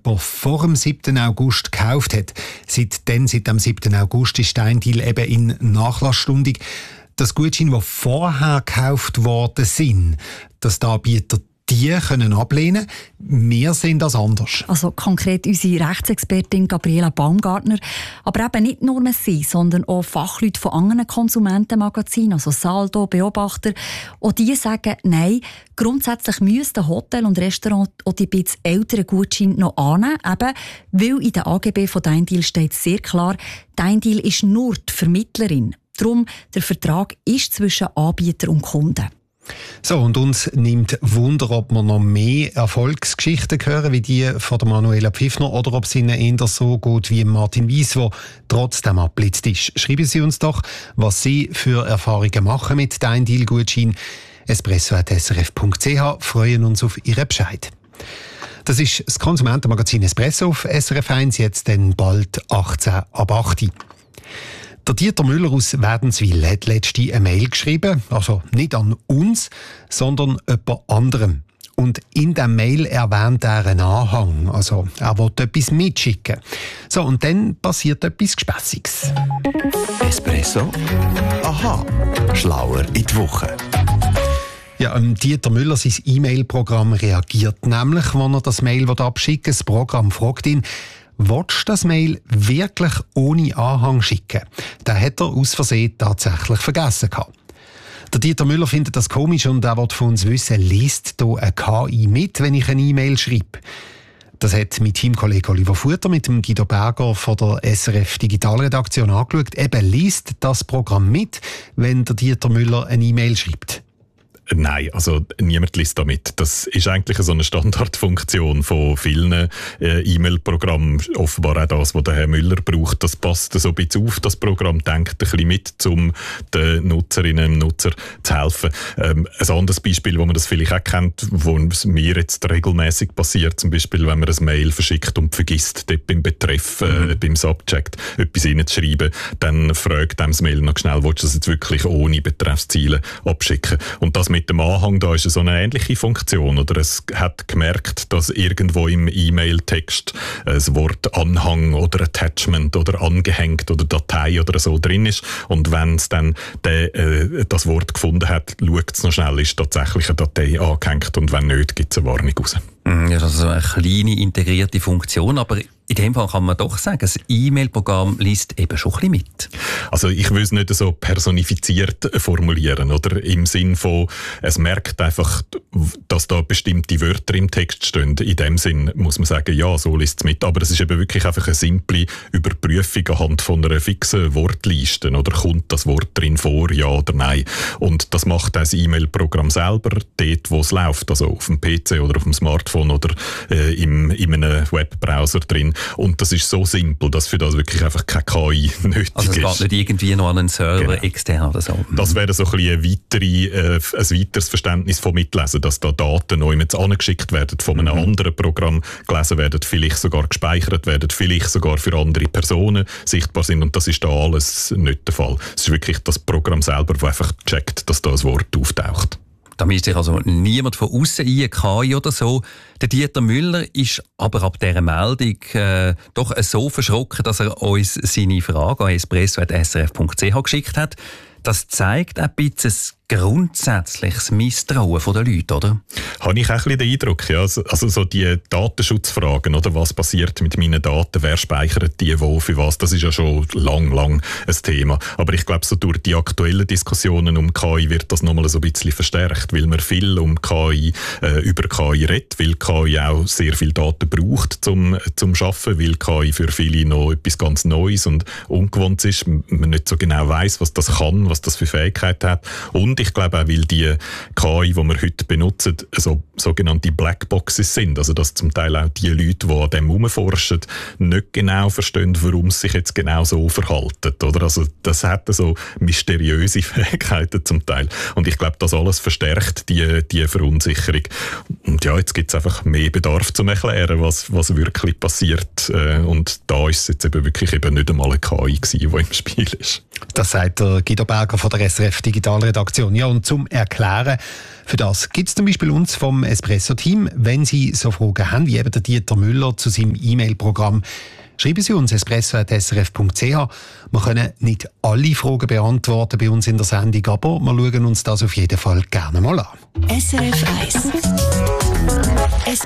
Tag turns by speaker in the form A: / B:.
A: jemand vor dem 7. August gekauft hat. Seit dem 7. August ist Dein Deal eben in Nachlassstunde. Das Gutschein, die vorher gekauft worden sind, dass die Anbieter die können ablehnen. Wir sehen das anders.
B: Also konkret unsere Rechtsexpertin Gabriela Baumgartner. Aber eben nicht nur sie, sondern auch Fachleute von anderen Konsumentenmagazinen, also Saldo, Beobachter. Auch die sagen, nein, grundsätzlich müssten Hotel und Restaurant auch die etwas älteren Gutscheine noch annehmen. Eben, weil in den AGB von Dein Deal steht sehr klar, Dein Deal ist nur die Vermittlerin. Darum, der Vertrag ist zwischen Anbieter und Kunden.
A: So, und uns nimmt Wunder, ob wir noch mehr Erfolgsgeschichten hören, wie die von der Manuela Pfiffner, oder ob es Ihnen eher so geht wie Martin Weiss, der trotzdem abblitzt ist. Schreiben Sie uns doch, was Sie für Erfahrungen machen mit Dein Deal-Gutschein. espresso@srf.ch, freuen uns auf Ihren Bescheid. Das ist das Konsumentenmagazin Espresso auf SRF 1, jetzt dann bald 18 ab 8. Der Dieter Müller aus Wädenswil hat letzte eine Mail geschrieben, also nicht an uns, sondern jemand anderem. Und in der Mail erwähnt er einen Anhang, also er will etwas mitschicken. So, und dann passiert etwas Gespässiges.
C: Espresso? Aha, schlauer in die Woche.
A: Ja, Dieter Müller, sein E-Mail-Programm reagiert nämlich, wenn er das Mail abschicken will. Das Programm fragt ihn, willst du das Mail wirklich ohne Anhang schicken? Den hat er aus Versehen tatsächlich vergessen gehabt. Der Dieter Müller findet das komisch und er will von uns wissen, liest hier eine KI mit, wenn ich eine E-Mail schreibe? Das hat mein Teamkollege Oliver Futter mit dem Guido Berger von der SRF Digitalredaktion angeschaut. Eben, liest das Programm mit, wenn der Dieter Müller eine E-Mail schreibt?
D: Nein, also niemand liest damit. Das ist eigentlich so eine Standardfunktion von vielen E-Mail-Programmen. Offenbar auch das, was der Herr Müller braucht. Das passt so ein bisschen auf. Das Programm denkt ein bisschen mit, um den Nutzerinnen und Nutzern zu helfen. Ein anderes Beispiel, wo man das vielleicht auch kennt, wo es mir jetzt regelmäßig passiert, zum Beispiel, wenn man ein Mail verschickt und vergisst, dort beim Betreff, beim Subject etwas reinzuschreiben, dann fragt einem das Mail noch schnell, willst du das jetzt wirklich ohne Betreffsziele abschicken? Und das mit dem Anhang, da ist so eine ähnliche Funktion. Oder es hat gemerkt, dass irgendwo im E-Mail-Text das Wort Anhang oder Attachment oder angehängt oder Datei oder so drin ist. Und wenn es dann das Wort gefunden hat, schaut es noch schnell, ist tatsächlich eine Datei angehängt und wenn nicht, gibt es eine Warnung raus.
E: Ja, das ist eine kleine integrierte Funktion, aber in dem Fall kann man doch sagen, das E-Mail-Programm liest eben schon ein bisschen mit.
D: Also ich will es nicht so personifiziert formulieren, oder? Im Sinn von, es merkt einfach, dass da bestimmte Wörter im Text stehen. In dem Sinn muss man sagen, ja, so liest es mit. Aber es ist eben wirklich einfach eine simple Überprüfung anhand von einer fixen Wortliste. Oder kommt das Wort drin vor, ja oder nein? Und das macht das E-Mail-Programm selber, dort wo es läuft, also auf dem PC oder auf dem Smartphone oder in einem Webbrowser drin. Und das ist so simpel, dass für das wirklich einfach keine KI nötig ist.
E: Also es geht nicht irgendwie noch an einen Server extern oder so.
D: Das wäre so ein bisschen ein weiteres Verständnis von Mitlesen, dass da Daten neu mit angeschickt werden, von einem anderen Programm gelesen werden, vielleicht sogar gespeichert werden, vielleicht sogar für andere Personen sichtbar sind. Und das ist da alles nicht der Fall. Es ist wirklich das Programm selber, das einfach checkt, dass da ein Wort auftaucht.
E: Da mischt sich also niemand von außen ein, KI oder so. Der Dieter Müller ist aber ab dieser Meldung doch so verschrocken, dass er uns seine Frage an espresso@srf.ch geschickt hat. Das zeigt ein bisschen ein grundsätzliches Misstrauen der Leute, oder?
D: Habe ich auch ein bisschen den Eindruck, ja. Also so die Datenschutzfragen, oder was passiert mit meinen Daten, wer speichert die wo, für was, das ist ja schon lang ein Thema. Aber ich glaube, so durch die aktuellen Diskussionen um KI wird das nochmal so ein bisschen verstärkt, weil man viel über KI redet, weil KI auch sehr viel Daten braucht zum Arbeiten, weil KI für viele noch etwas ganz Neues und Ungewohntes ist, man nicht so genau weiss, was das kann, was das für Fähigkeiten hat. Und ich glaube auch, weil die KI, die wir heute benutzen, so sogenannte Blackboxes sind. Also dass zum Teil auch die Leute, die an dem herumforschen, nicht genau verstehen, warum sie sich jetzt genau so verhalten. Oder? Also das hat so mysteriöse Fähigkeiten zum Teil. Und ich glaube, das alles verstärkt die Verunsicherung. Und ja, jetzt gibt es einfach mehr Bedarf zum Erklären, was wirklich passiert. Und da ist es jetzt eben wirklich nicht einmal eine KI gewesen, die im Spiel ist.
A: Das sagt der Guido Berger von der SRF Digitalredaktion. Situation. Ja, und zum Erklären, für das gibt es zum Beispiel uns vom Espresso-Team. Wenn Sie so Fragen haben, wie eben der Dieter Müller zu seinem E-Mail-Programm, schreiben Sie uns espresso@srf.ch. Wir können nicht alle Fragen beantworten bei uns in der Sendung, aber wir schauen uns das auf jeden Fall gerne mal an.
F: SRF 1